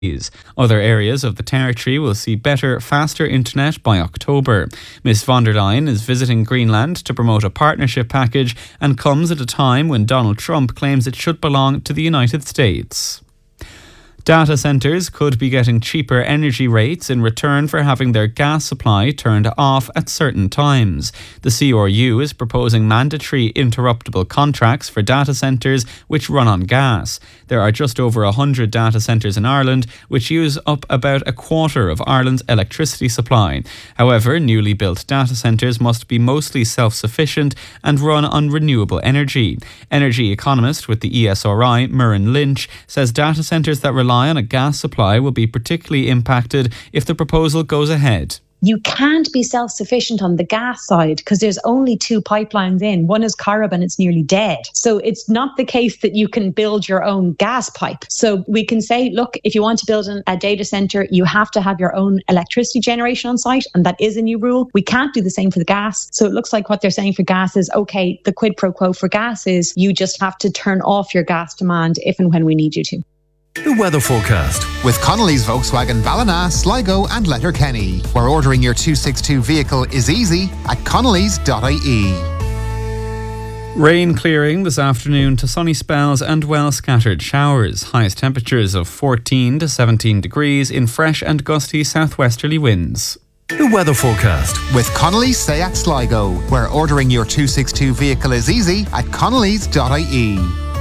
Other areas of the territory will see better, faster internet by October. Ms von der Leyen is visiting Greenland to promote a partnership package and comes at a time when Donald Trump claims it should belong to the United States. Data centres could be getting cheaper energy rates in return for having their gas supply turned off at certain times. The CRU is proposing mandatory interruptible contracts for data centres which run on gas. There are just over 100 data centres in Ireland which use up about a quarter of Ireland's electricity supply. However, newly built data centres must be mostly self-sufficient and run on renewable energy. Energy economist with the ESRI, Muireann Lynch, says data centres that rely on a gas supply will be particularly impacted if the proposal goes ahead. You can't be self-sufficient on the gas side because there's only two pipelines in. One is Corrib and it's nearly dead. So it's not the case that you can build your own gas pipe. So we can say, look, if you want to build a data centre, you have to have your own electricity generation on site, and that is a new rule. We can't do the same for the gas. So it looks like what they're saying for gas is, okay, the quid pro quo for gas is you just have to turn off your gas demand if and when we need you to. The weather forecast with Connolly's Volkswagen Ballina, Sligo and Letterkenny, where ordering your 262 vehicle is easy at connellys.ie. Rain clearing this afternoon to sunny spells and well scattered showers. Highest temperatures of 14 to 17 degrees in fresh and gusty southwesterly winds. The weather forecast with Connolly's Seat Sligo, where ordering your 262 vehicle is easy at connellys.ie.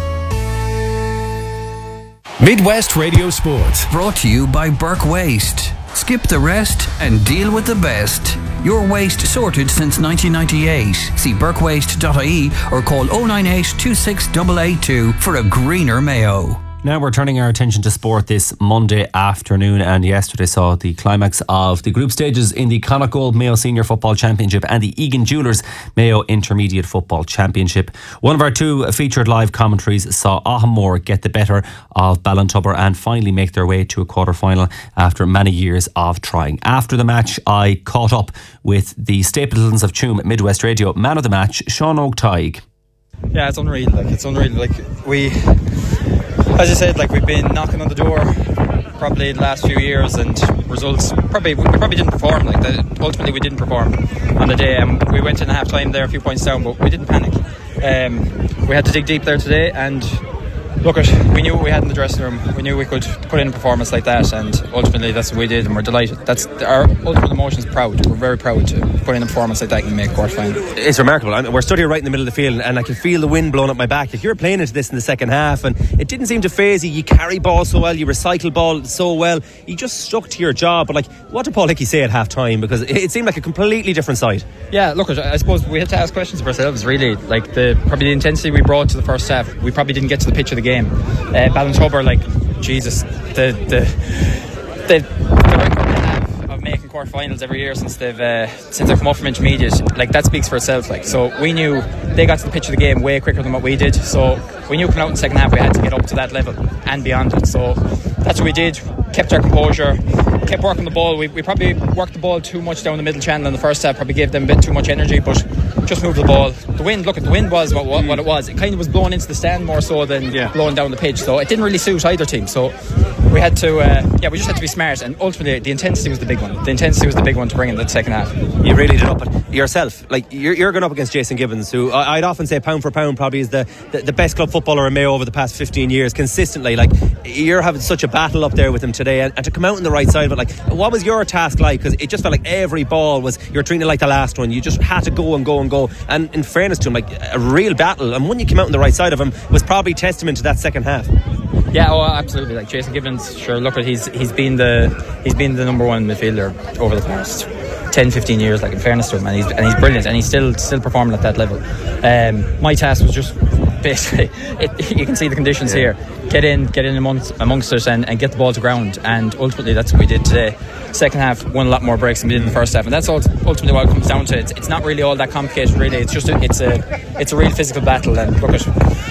Midwest Radio Sport. Brought to you by Burke Waste. Skip the rest and deal with the best. Your waste sorted since 1998. See burkewaste.ie or call 098 26882 for a greener Mayo. Now we're turning our attention to sport this Monday afternoon, and yesterday saw the climax of the group stages in the Connacht Gold Mayo Senior Football Championship and the Egan Jewellers Mayo Intermediate Football Championship. One of our two featured live commentaries saw Ahamore get the better of Ballintubber and finally make their way to a quarter-final after many years of trying. After the match, I caught up with the Stapletons of Tuam Midwest Radio man of the match, Sean O'Tighe. Yeah, it's unreal. As I said, we've been knocking on the door probably the last few years, and results we probably didn't perform like that. Ultimately, we didn't perform on the day. We went in at half time there, a few points down, but we didn't panic. We had to dig deep there today, and we knew what we had in the dressing room. We knew we could put in a performance like that, and ultimately that's what we did, and we're delighted. That's our ultimate emotions. Proud. We're very proud to put in a performance like that and make quarter final. It's remarkable. We're stood here right in the middle of the field, and I can feel the wind blowing up my back. If you're playing into this in the second half, and it didn't seem to faze you. You carry ball so well, you recycle ball so well. You just stuck to your job. But what did Paul Hickey say at half time? Because it seemed like a completely different side. Yeah, I suppose we had to ask questions of ourselves. Really, probably the intensity we brought to the first half. We probably didn't get to the pitch of the game. Ballintubber, Jesus, the record they have of making quarterfinals every year since they've come up from intermediate, that speaks for itself. So we knew they got to the pitch of the game way quicker than what we did. So we knew coming out in the second half we had to get up to that level and beyond it. So that's what we did. Kept our composure, kept working the ball. We probably worked the ball too much down the middle channel in the first half. Probably gave them a bit too much energy, but just moved the ball. The wind was what it was. It kind of was blowing into the stand more so than blowing down the pitch. So it didn't really suit either team. So we had to, we just had to be smart. And ultimately, the intensity was the big one. The intensity was the big one to bring in the second half. You really did up it yourself. You're going up against Jason Gibbons, who I'd often say pound for pound probably is the best club footballer in Mayo over the past 15 years consistently. You're having such a battle up there with him today, and to come out on the right side of it, what was your task like? Because it just felt like every ball you're treating it like the last one. You just had to go and go and go. And in fairness to him, a real battle. And when you came out on the right side of him was probably testament to that second half. Yeah, absolutely. Jason Gibbons, he's been the number one midfielder over the past 10-15 years, in fairness to him, and he's brilliant, and he's still performing at that level. My task was just basically you can see the conditions here. Get in amongst us and get the ball to ground, and ultimately that's what we did today. Second half won a lot more breaks than we did in the first half, and that's ultimately what it comes down to. It's not really all that complicated, really. It's just it's a real physical battle, and we're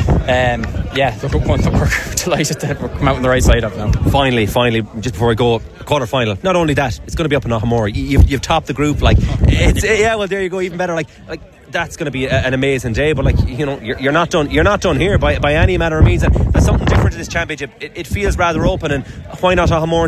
delighted that we're come out on the right side of it now. Finally, just before we go, quarter final. Not only that, it's going to be up in Ahamore. You've topped the group. There you go, even better. that's going to be an amazing day. But you're not done. You're not done here by any manner of means. And there's something different to this championship. It feels rather open, and why not Aghamore